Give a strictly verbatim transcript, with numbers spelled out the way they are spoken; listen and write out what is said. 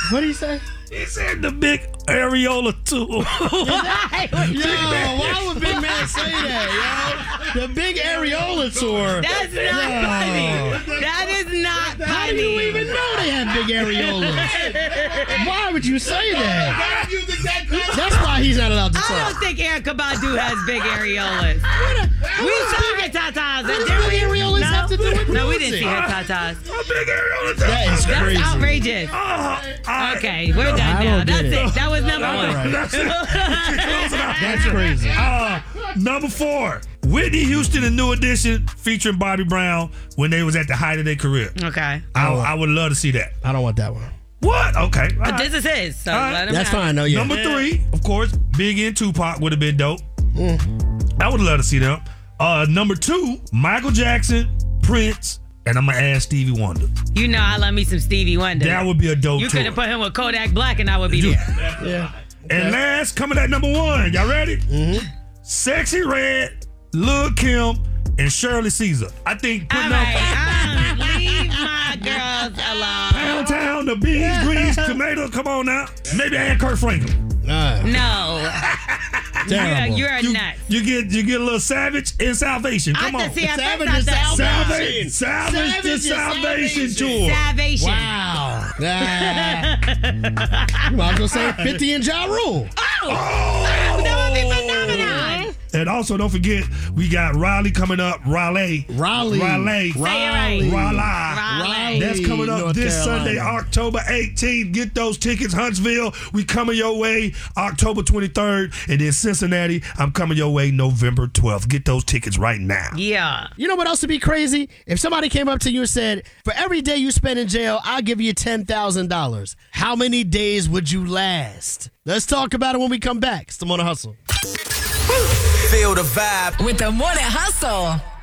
What did he say? He said the big areola tool. Yo, why would Big Man say that, yo? The big areola tour. That's not Yo. funny. That is not funny. How do you even know they have big areolas? Why would you say that? That's why he's not allowed to I talk. don't think Erykah Badu has big areolas. We saw her tatas. What does big areolas no? have to do with No, we music? didn't see her tatas. A big areola tool. That is That's crazy. outrageous. Uh, Okay, we're done I now. don't get That's it. it. That was number All one. right. That's it. Close it out. That's crazy. Uh, number four, Whitney Houston and New Edition featuring Bobby Brown when they was at the height of their career. Okay. I, I would love to see that. I don't want that one. What? Okay. all But right. this is his, so right. let him That's have it. fine, though, yeah. Number three, of course, Biggie and Tupac would have been dope. Mm. I would love to see them. Uh, number two, Michael Jackson, Prince, and I'm gonna add Stevie Wonder. You know I love me some Stevie Wonder. That would be a dope You tour. could have put him with Kodak Black and I would be there. Yeah. And last, coming at number one, y'all ready? Mm-hmm. Sexy Red, Lil' Kim, and Shirley Caesar. I think All putting right, up um, leave my girls alone. Pound Town, the beans, greens, tomato. Come on now. Maybe add Kurt Franklin. Uh, No. terrible. You're, you're You, nuts. you get you get a little Savage and Salvation. Come I on. can see I Savage think is that's Salvation. Salvage, Salvage, Savage to is Salvation Salvation. tour. Salvation. Wow. Ah. You might as well say fifty and Ja Rule. Oh, that would be phenomenal. And also, don't forget, we got Raleigh coming up. Raleigh. Raleigh. Raleigh. Say it right. Raleigh. Raleigh. That's coming up North this Carolina. Sunday, October eighteenth. Get those tickets. Huntsville, we coming your way October twenty-third. And then Cincinnati, I'm coming your way November twelfth. Get those tickets right now. Yeah. You know what else would be crazy? If somebody came up to you and said, for every day you spend in jail, I'll give you ten thousand dollars. How many days would you last? Let's talk about it when we come back. It's the Morning Hustle. Feel the vibe. With the Morning Hustle.